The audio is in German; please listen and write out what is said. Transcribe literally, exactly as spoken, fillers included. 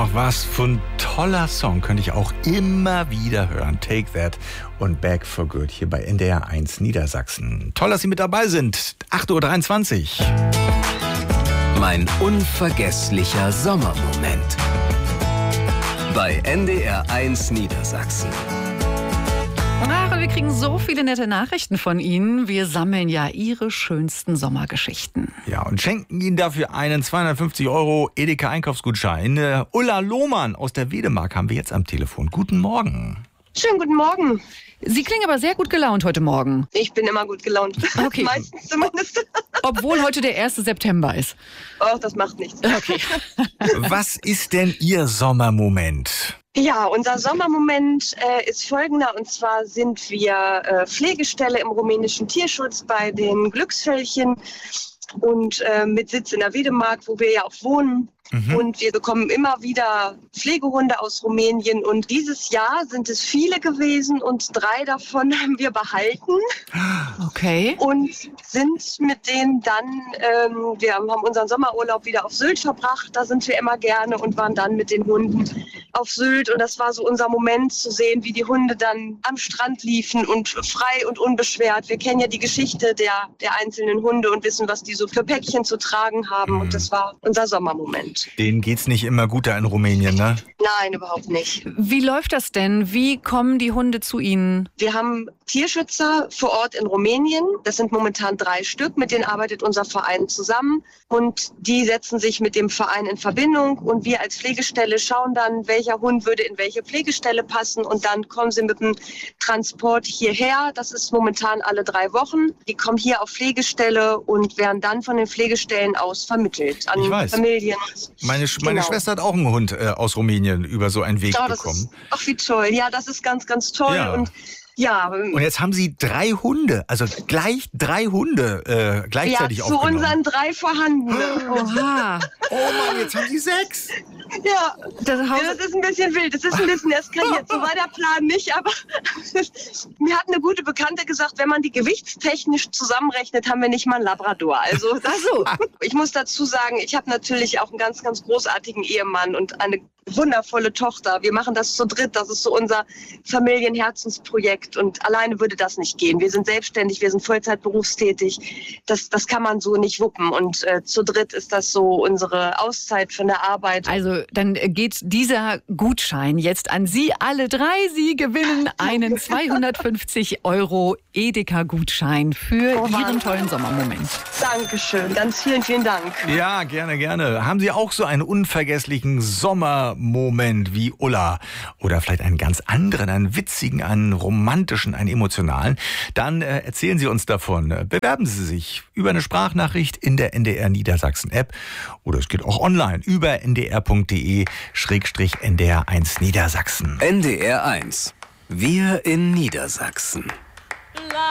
Ach, was für ein toller Song. Könnte ich auch immer wieder hören. Take That und Back for Good hier bei N D R eins Niedersachsen. Toll, dass Sie mit dabei sind. acht Uhr dreiundzwanzig. Mein unvergesslicher Sommermoment. Bei N D R eins Niedersachsen. Ach, wir kriegen so viele nette Nachrichten von Ihnen. Wir sammeln ja Ihre schönsten Sommergeschichten. Ja, und schenken Ihnen dafür einen zweihundertfünfzig Euro Edeka-Einkaufsgutschein. Äh, Ulla Lohmann aus der Wedemark haben wir jetzt am Telefon. Guten Morgen. Schönen guten Morgen. Sie klingen aber sehr gut gelaunt heute Morgen. Ich bin immer gut gelaunt. Okay. Meistens zumindest. Obwohl heute der erste September ist. Oh, das macht nichts. Okay. Was ist denn Ihr Sommermoment? Ja, unser Sommermoment äh, ist folgender. Und zwar sind wir äh, Pflegestelle im rumänischen Tierschutz bei den Glücksfellchen und äh, mit Sitz in der Wedemark, wo wir ja auch wohnen. Mhm. Und wir bekommen immer wieder Pflegehunde aus Rumänien. Und dieses Jahr sind es viele gewesen und drei davon haben wir behalten. Okay. Und sind mit denen dann, ähm, wir haben unseren Sommerurlaub wieder auf Sylt verbracht. Da sind wir immer gerne und waren dann mit den Hunden auf Sylt. Und das war so unser Moment zu sehen, wie die Hunde dann am Strand liefen und frei und unbeschwert. Wir kennen ja die Geschichte der, der einzelnen Hunde und wissen, was die so für Päckchen zu tragen haben. Mhm. Und das war unser Sommermoment. Denen geht's nicht immer gut da in Rumänien, ne? Nein, überhaupt nicht. Wie läuft das denn? Wie kommen die Hunde zu Ihnen? Wir haben Tierschützer vor Ort in Rumänien. Das sind momentan drei Stück. Mit denen arbeitet unser Verein zusammen. Und die setzen sich mit dem Verein in Verbindung. Und wir als Pflegestelle schauen dann, welcher Hund würde in welche Pflegestelle passen. Und dann kommen sie mit dem Transport hierher. Das ist momentan alle drei Wochen. Die kommen hier auf Pflegestelle und werden dann von den Pflegestellen aus vermittelt an ich weiß. Familien. Meine, meine Genau. Schwester hat auch einen Hund äh, aus Rumänien über so einen Weg Oh, das bekommen. ist, ach, wie toll. Ja, das ist ganz, ganz toll. Ja. Und ja, Und jetzt haben Sie drei Hunde, also gleich drei Hunde äh, gleichzeitig ja, zu aufgenommen. unseren drei vorhandenen. Oha. Oh Mann, jetzt haben Sie sechs. Ja, Das Haus ja, das ist ein bisschen wild. Das ist ein bisschen eskaliert. So war der Plan nicht, aber mir hat eine gute Bekannte gesagt, wenn man die gewichtstechnisch zusammenrechnet, haben wir nicht mal einen Labrador. Also das, Ach so. Ich muss dazu sagen, ich habe natürlich auch einen ganz, ganz großartigen Ehemann und eine wundervolle Tochter. Wir machen das zu dritt. Das ist so unser Familienherzensprojekt. Und alleine würde das nicht gehen. Wir sind selbstständig, wir sind Vollzeit berufstätig. Das, das kann man so nicht wuppen. Und äh, zu dritt ist das so unsere Auszeit von der Arbeit. Also dann geht dieser Gutschein jetzt an Sie alle drei. Sie gewinnen einen zweihundertfünfzig Euro Edeka-Gutschein für Oh Mann. Ihren tollen Sommermoment. Dankeschön. Ganz vielen, vielen Dank. Ja, gerne, gerne. Haben Sie auch so einen unvergesslichen Sommermoment wie Ulla? Oder vielleicht einen ganz anderen, einen witzigen, einen romantischen, einen emotionalen? Dann äh, erzählen Sie uns davon. Bewerben Sie sich über eine Sprachnachricht in der N D R Niedersachsen App. Oder es geht auch online über n d r punkt d e schrägstrich n d r eins Niedersachsen. N D R eins. Wir in Niedersachsen.